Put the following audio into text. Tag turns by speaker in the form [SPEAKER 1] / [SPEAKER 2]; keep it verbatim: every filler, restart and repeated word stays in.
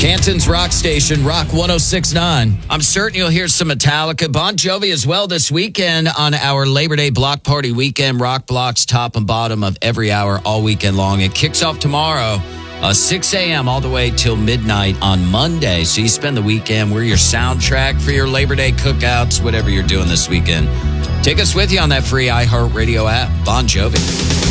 [SPEAKER 1] Canton's rock station, Rock one oh six point nine. I'm certain you'll hear some Metallica, Bon Jovi as well this weekend on our Labor Day block party weekend. Rock blocks top and bottom of every hour all weekend long. It kicks off tomorrow, uh, six a.m. all the way till midnight on Monday. So you spend the weekend. We're your soundtrack for your Labor Day cookouts, whatever you're doing this weekend. Take us with you on that free iHeartRadio app. Bon Jovi.